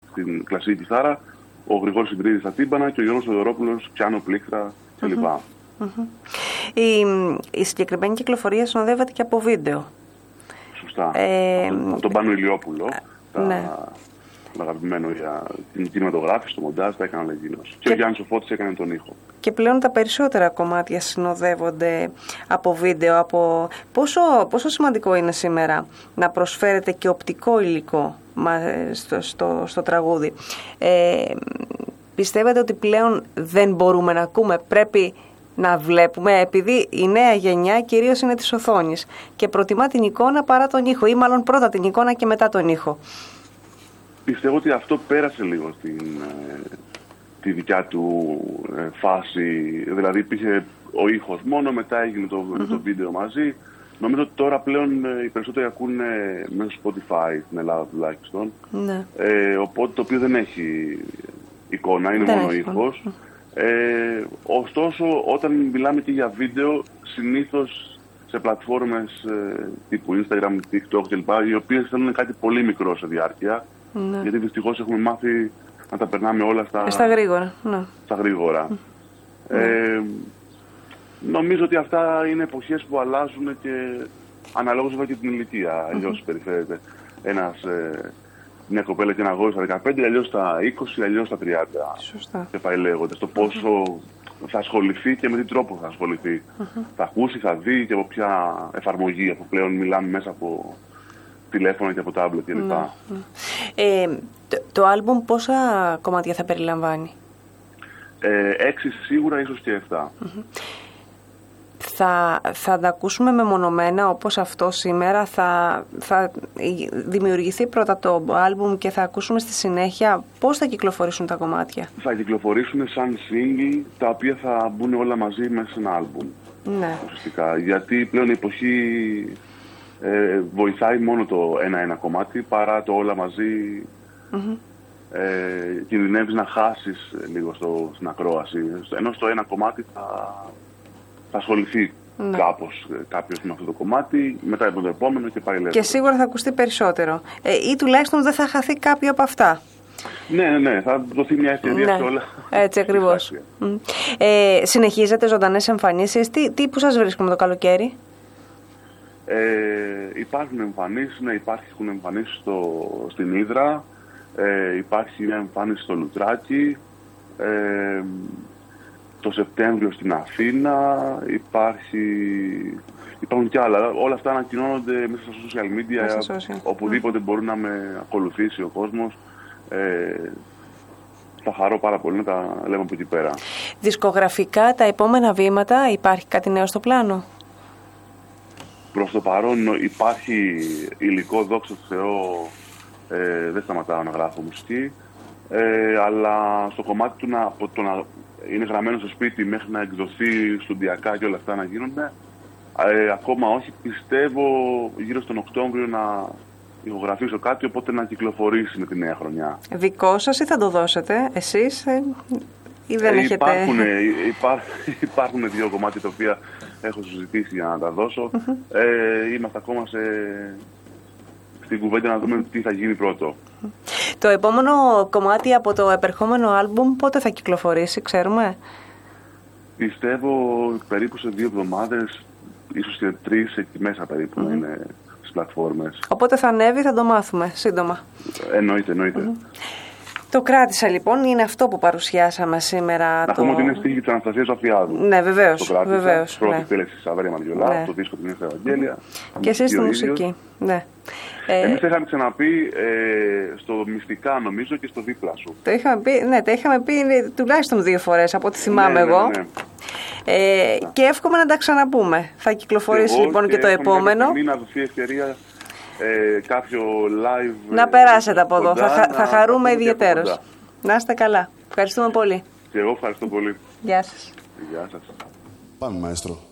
στην κλασική κιθάρα, ο Γρηγόρης Ιδρύδης στα τύμπανα και ο Γιώργος Θεοδωρόπουλος πιάνο, πλήκτρα κλπ. Η συγκεκριμένη κυκλοφορία συνοδεύεται και από βίντεο. Σωστά. Από τον Πάνο Ηλιόπουλο. Τον αγαπημένο για την κινηματογράφηση, το μοντάζ, τα έκανε εκείνος. Και ο Γιάννης ο Φώτης έκανε τον ήχο. Και πλέον τα περισσότερα κομμάτια συνοδεύονται από βίντεο. Πόσο σημαντικό είναι σήμερα να προσφέρετε και οπτικό υλικό στο τραγούδι. Πιστεύετε ότι πλέον δεν μπορούμε να ακούμε, πρέπει να βλέπουμε, επειδή η νέα γενιά κυρίως είναι της οθόνης και προτιμά την εικόνα παρά τον ήχο, ή μάλλον πρώτα την εικόνα και μετά τον ήχο? Πιστεύω ότι αυτό πέρασε λίγο τη δικιά του φάση, δηλαδή υπήρχε ο ήχος μόνο, μετά έγινε το βίντεο μαζί. Νομίζω ότι τώρα πλέον οι περισσότεροι ακούνε μέσω Spotify, στην Ελλάδα τουλάχιστον, οπότε το οποίο δεν έχει εικόνα, είναι μόνο ήχος. Ωστόσο, όταν μιλάμε και για βίντεο, συνήθως σε πλατφόρμες τύπου Instagram, TikTok κλπ, οι οποίες θέλουν κάτι πολύ μικρό σε διάρκεια, γιατί δυστυχώς έχουμε μάθει να τα περνάμε όλα στα γρήγορα. Στα γρήγορα. Νομίζω ότι αυτά είναι εποχές που αλλάζουν και αναλόγως βέβαια και την ηλικία. Αλλιώς περιφέρεται μια κοπέλα και ένα αγόρι στα 15, αλλιώς στα 20, αλλιώς στα 30. Σωστά. Και πάει λέγοντας το πόσο θα ασχοληθεί και με τι τρόπο θα ασχοληθεί. Θα ακούσει, θα δει και από ποια εφαρμογή, από πλέον μιλάμε μέσα από τηλέφωνα και από τάμπλετ κλπ. Το άλμπουμ πόσα κομμάτια θα περιλαμβάνει? 6 σίγουρα, ίσως και 7. Θα τα ακούσουμε μεμονωμένα όπως αυτό σήμερα, θα δημιουργηθεί πρώτα το άλμπουμ και θα ακούσουμε στη συνέχεια? Πώς θα κυκλοφορήσουν τα κομμάτια? Θα κυκλοφορήσουν σαν single, τα οποία θα μπουν όλα μαζί μέσα σε ένα άλμπουμ. Ναι. Ουσιαστικά, γιατί πλέον η εποχή βοηθάει μόνο το ένα κομμάτι, παρά το όλα μαζί. Κινδυνεύεις να χάσεις λίγο στην ακρόαση, ενώ στο ένα κομμάτι θα ασχοληθεί κάπως κάποιος με αυτό το κομμάτι, μετά από το επόμενο και πάει λέγοντας. Και σίγουρα θα ακουστεί περισσότερο. Ή τουλάχιστον δεν θα χαθεί κάποιο από αυτά. Ναι, θα δοθεί μια ευκαιρία σε όλα. Έτσι ακριβώς. Συνεχίζετε ζωντανές εμφανίσεις. Τι που σας βρίσκουμε το καλοκαίρι? Υπάρχουν εμφανίσεις, υπάρχουν εμφανίσεις στην Ύδρα, υπάρχει μια εμφάνιση στο Λουτράκι, το Σεπτέμβριο στην Αθήνα, υπάρχουν κι άλλα. Όλα αυτά ανακοινώνονται μέσα στα social media, οπουδήποτε μπορεί να με ακολουθήσει ο κόσμος. Θα χαρώ πάρα πολύ να τα λέμε από εκεί πέρα. Δισκογραφικά, τα επόμενα βήματα, υπάρχει κάτι νέο στο πλάνο? Προς το παρόν υπάρχει υλικό, δόξα τω Θεώ, δεν σταματάω να γράφω μουσική, αλλά στο κομμάτι του να είναι γραμμένο στο σπίτι μέχρι να εκδοθεί στοντιακά και όλα αυτά να γίνονται, ακόμα όχι. Πιστεύω γύρω στον Οκτώβριο να ηχογραφήσω κάτι, οπότε να κυκλοφορήσει με τη νέα χρονιά. Δικό σας ή θα το δώσετε εσείς ή δεν έχετε? Υπάρχουν 2 κομμάτια τα οποία έχω συζητήσει για να τα δώσω. Είμαστε ακόμα στην κουβέντα να δούμε τι θα γίνει πρώτο. Το επόμενο κομμάτι από το επερχόμενο άλμπουμ πότε θα κυκλοφορήσει, ξέρουμε? Πιστεύω περίπου σε 2 εβδομάδες, ίσως και 3 εκεί μέσα περίπου να είναι στις πλατφόρμες. Οπότε θα ανέβει, θα το μάθουμε σύντομα. Εννοείται. Το κράτησα λοιπόν, είναι αυτό που παρουσιάσαμε σήμερα. Να πούμε ότι είναι στίχη της Αναστασίας Αφιάδου. Ναι, βεβαίως. Πρώτη εκτέλεση της Σαβέρια Μαριολά, το δίσκο του Ευαγγέλια. Και εσείς στη μουσική. Ναι. Εμείς είχαμε ξαναπεί στο Μυστικά, νομίζω, και στο Δίπλα Σου. Τα είχαμε πει τουλάχιστον 2 φορές από ό,τι θυμάμαι εγώ. Ναι. Και εύχομαι να τα ξαναπούμε. Θα κυκλοφορήσει λοιπόν και το επόμενο. Να δοθεί ευκαιρία κάποιο live. Να περάσετε από εδώ. Θα χαρούμε ιδιαιτέρως. Να είστε καλά. Ευχαριστούμε πολύ. Και εγώ ευχαριστώ πολύ. Γεια σας. Γεια σας. Πάμε, μαέστρο.